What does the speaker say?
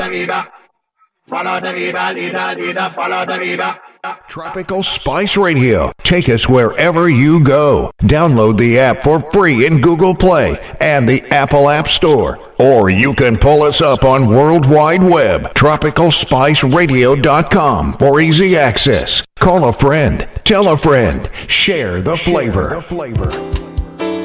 Follow the leader, follow the leader. Tropical Spice Radio. Take us wherever you go. Download the app for free in Google Play and the Apple App Store. Or you can pull us up on World Wide Web, tropicalspiceradio.com for easy access. Call a friend, tell a friend, share the flavor.